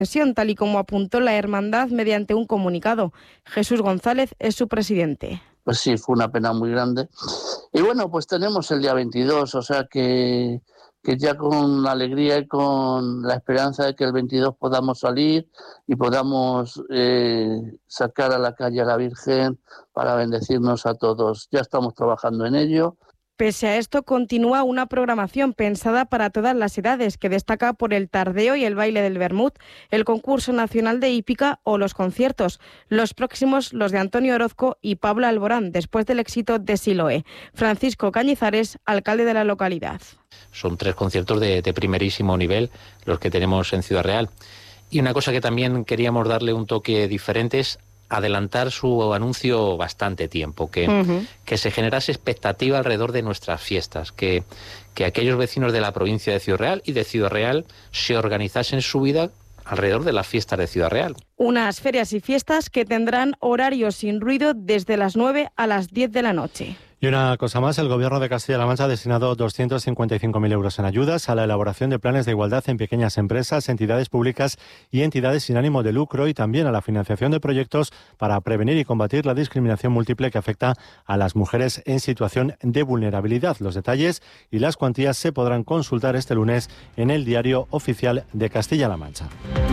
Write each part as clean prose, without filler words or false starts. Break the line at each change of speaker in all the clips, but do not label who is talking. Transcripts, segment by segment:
tal y como apuntó la hermandad mediante un comunicado. Jesús González es su presidente.
Pues sí, fue una pena muy grande. Y bueno, pues tenemos el día 22, o sea que ya con alegría y con la esperanza de que el 22 podamos salir y podamos sacar a la calle a la Virgen para bendecirnos a todos. Ya estamos trabajando en ello.
Pese a esto, continúa una programación pensada para todas las edades, que destaca por el tardeo y el baile del Vermut, el concurso nacional de hípica o los conciertos. Los próximos, los de Antonio Orozco y Pablo Alborán, después del éxito de Siloé. Francisco Cañizares, alcalde de la localidad.
Son 3 conciertos de primerísimo nivel los que tenemos en Ciudad Real. Y una cosa que también queríamos darle un toque diferente es adelantar su anuncio bastante tiempo, que se generase expectativa alrededor de nuestras fiestas, que aquellos vecinos de la provincia de Ciudad Real y de Ciudad Real se organizasen su vida alrededor de las fiestas de Ciudad Real.
Unas ferias y fiestas que tendrán horarios sin ruido desde las 9 a las 10 de la noche.
Y una cosa más, el Gobierno de Castilla-La Mancha ha destinado 255.000 euros en ayudas a la elaboración de planes de igualdad en pequeñas empresas, entidades públicas y entidades sin ánimo de lucro, y también a la financiación de proyectos para prevenir y combatir la discriminación múltiple que afecta a las mujeres en situación de vulnerabilidad. Los detalles y las cuantías se podrán consultar este lunes en el Diario Oficial de Castilla-La Mancha.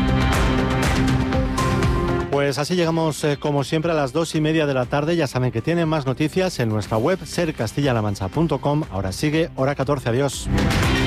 Pues así llegamos, como siempre, a las 2:30 de la tarde. Ya saben que tienen más noticias en nuestra web, sercastillalamancha.com. Ahora sigue Hora 14. Adiós.